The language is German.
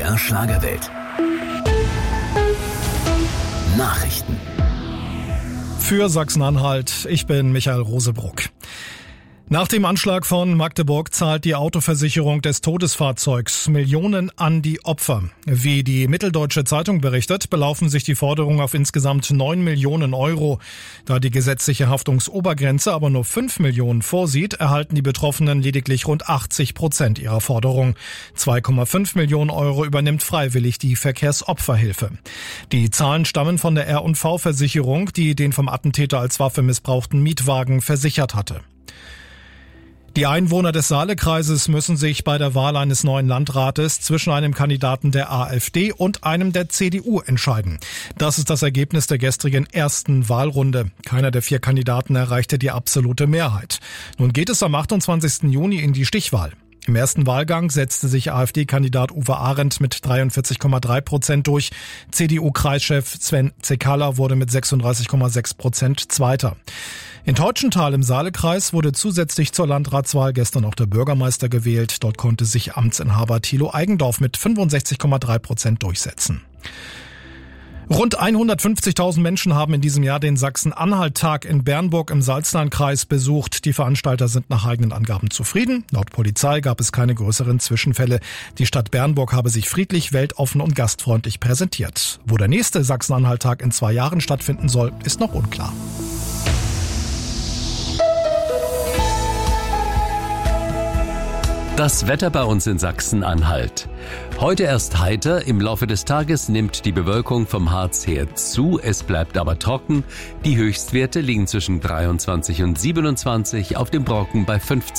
MDR Schlagerwelt. Nachrichten. Für Sachsen-Anhalt, ich bin Michael Rosebruck. Nach dem Anschlag von Magdeburg zahlt die Autoversicherung des Todesfahrzeugs Millionen an die Opfer. Wie die Mitteldeutsche Zeitung berichtet, belaufen sich die Forderungen auf insgesamt 9 Millionen Euro. Da die gesetzliche Haftungsobergrenze aber nur 5 Millionen vorsieht, erhalten die Betroffenen lediglich rund 80% ihrer Forderung. 2,5 Millionen Euro übernimmt freiwillig die Verkehrsopferhilfe. Die Zahlen stammen von der R&V-Versicherung, die den vom Attentäter als Waffe missbrauchten Mietwagen versichert hatte. Die Einwohner des Saalekreises müssen sich bei der Wahl eines neuen Landrates zwischen einem Kandidaten der AfD und einem der CDU entscheiden. Das ist das Ergebnis der gestrigen ersten Wahlrunde. Keiner der 4 Kandidaten erreichte die absolute Mehrheit. Nun geht es am 28. Juni in die Stichwahl. Im ersten Wahlgang setzte sich AfD-Kandidat Uwe Arendt mit 43,3% durch. CDU-Kreischef Sven Cekala wurde mit 36,6% Zweiter. In Teutschenthal im Saalekreis wurde zusätzlich zur Landratswahl gestern auch der Bürgermeister gewählt. Dort konnte sich Amtsinhaber Thilo Eigendorf mit 65,3% durchsetzen. Rund 150.000 Menschen haben in diesem Jahr den Sachsen-Anhalt-Tag in Bernburg im Salzlandkreis besucht. Die Veranstalter sind nach eigenen Angaben zufrieden. Laut Polizei gab es keine größeren Zwischenfälle. Die Stadt Bernburg habe sich friedlich, weltoffen und gastfreundlich präsentiert. Wo der nächste Sachsen-Anhalt-Tag in 2 Jahren stattfinden soll, ist noch unklar. Das Wetter bei uns in Sachsen-Anhalt. Heute erst heiter, im Laufe des Tages nimmt die Bewölkung vom Harz her zu, es bleibt aber trocken. Die Höchstwerte liegen zwischen 23 und 27, auf dem Brocken bei 15.